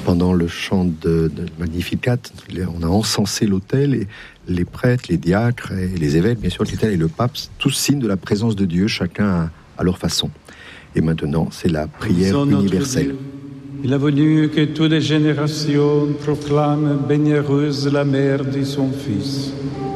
Pendant le chant de Magnificat, on a encensé l'autel et les prêtres, les diacres et les évêques, bien sûr, l'autel et le pape, tous signes de la présence de Dieu, chacun à leur façon. Et maintenant, c'est la prière universelle. Il a voulu que toutes les générations proclament bienheureuse la mère de son Fils.